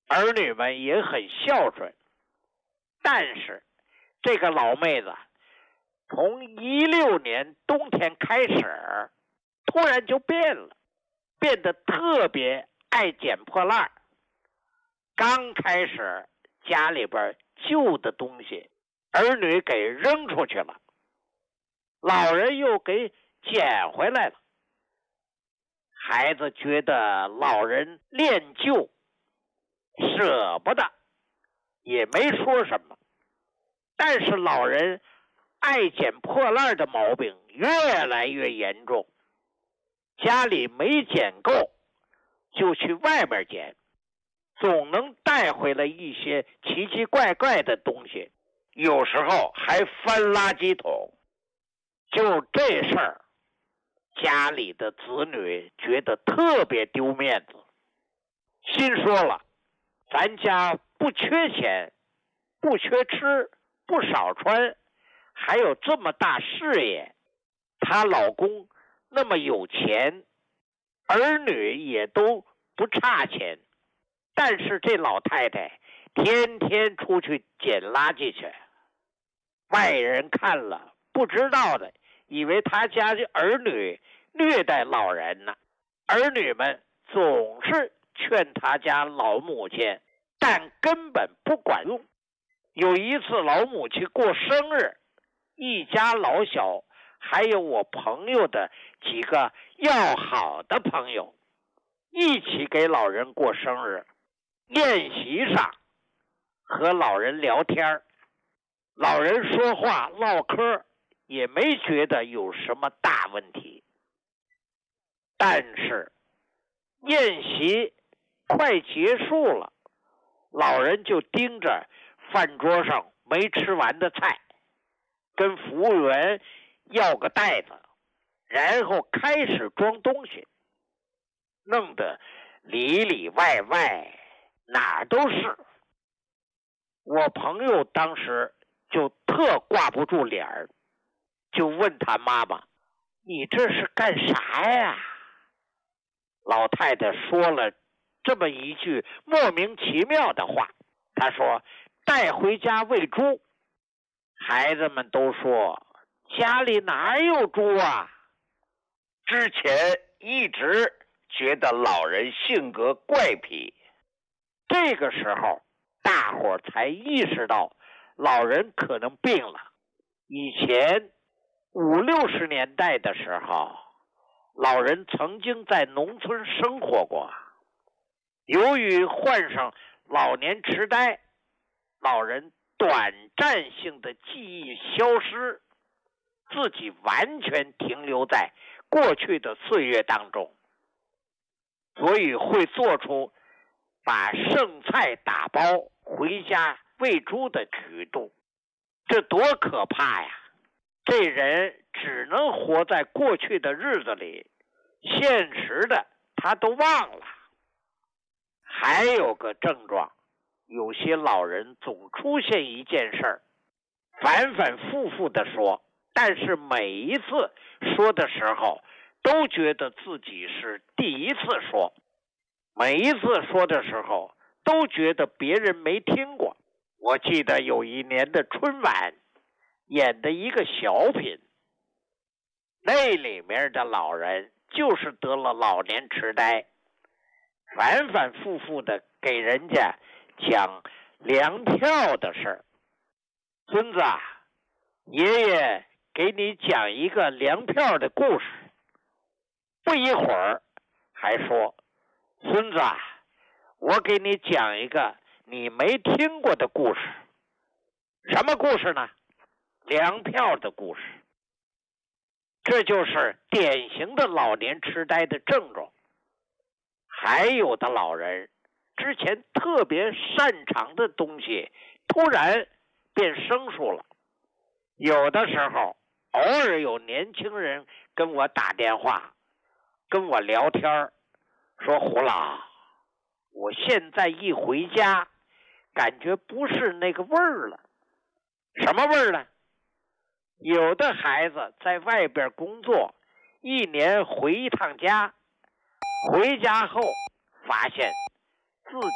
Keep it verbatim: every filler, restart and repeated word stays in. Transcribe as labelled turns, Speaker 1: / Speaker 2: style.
Speaker 1: 儿女们也很孝顺。但是这个老妹子从一六年冬天开始，突然就变了，变得特别爱捡破烂。刚开始家里边旧的东西，儿女给扔出去了，老人又给捡回来了。孩子觉得老人恋旧，舍不得，也没说什么。但是老人爱捡破烂的毛病越来越严重，家里没捡够，就去外面捡，总能带回来一些奇奇怪怪的东西，有时候还翻垃圾桶。就这事儿，家里的子女觉得特别丢面子，心说了，咱家不缺钱，不缺吃，不少穿，还有这么大事业，她老公那么有钱，儿女也都不差钱，但是这老太太天天出去捡垃圾去，外人看了不知道的以为他家的儿女虐待老人呢。儿女们总是劝他家老母亲，但根本不管用。有一次老母亲过生日，一家老小还有我朋友的几个要好的朋友一起给老人过生日。宴席上和老人聊天，老人说话唠嗑也没觉得有什么大问题。但是宴席快结束了，老人就盯着饭桌上没吃完的菜，跟服务员要个袋子，然后开始装东西，弄得里里外外哪儿都是。我朋友当时就特挂不住脸儿，就问他妈妈，你这是干啥呀？老太太说了这么一句莫名其妙的话，她说带回家喂猪。孩子们都说家里哪有猪啊？
Speaker 2: 之前一直觉得老人性格怪癖，
Speaker 1: 这个时候大伙才意识到老人可能病了。以前五六十年代的时候，老人曾经在农村生活过，由于患上老年痴呆，老人短暂性的记忆消失，自己完全停留在过去的岁月当中，所以会做出把剩菜打包回家喂猪的举动。这多可怕呀！这人只能活在过去的日子里，现实的他都忘了。还有个症状，有些老人总出现一件事儿，反反复复的说，但是每一次说的时候都觉得自己是第一次说，每一次说的时候都觉得别人没听过。我记得有一年的春晚演的一个小品，那里面的老人就是得了老年痴呆，反反复复的给人家讲粮票的事儿。孙子啊，爷爷给你讲一个粮票的故事。不一会儿还说，孙子啊，我给你讲一个你没听过的故事。什么故事呢？粮票的故事。这就是典型的老年痴呆的症状。还有的老人之前特别擅长的东西突然变生疏了。有的时候偶尔有年轻人跟我打电话跟我聊天，说胡老，我现在一回家感觉不是那个味儿了。什么味儿呢？有的孩子在外边工作，一年回一趟家，回家后发现自